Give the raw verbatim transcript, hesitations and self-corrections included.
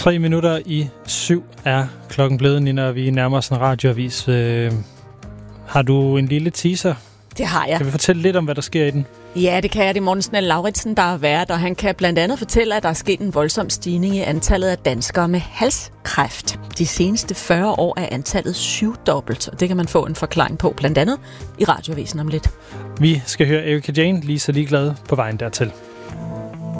Tre minutter i syv er klokken blevet, Nina, og vi nærmer os en radioavis. Øh, har du en lille teaser? Det har jeg. Kan vi fortælle lidt om, hvad der sker i den? Ja, det kan jeg. Det er Morten Snell Lauritsen, der er vært, og han kan blandt andet fortælle, at der er sket en voldsom stigning i antallet af danskere med halskræft. De seneste fyrre år er antallet syvdobbelt, og det kan man få en forklaring på, blandt andet i radioavisen om lidt. Vi skal høre Erika Jane, lige så ligeglade på vejen dertil.